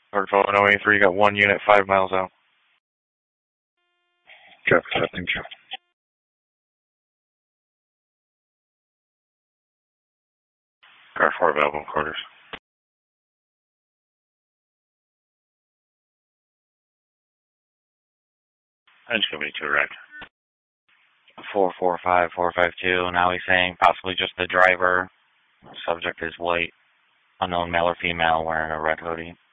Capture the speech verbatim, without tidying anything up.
Hartford, oh eight three, got one unit five miles out. Copy that, thank you. Car four available quarters. I'm just going to be two right. four four five four five two, now he's saying possibly just the driver. Subject is white, unknown male or female, wearing a red hoodie.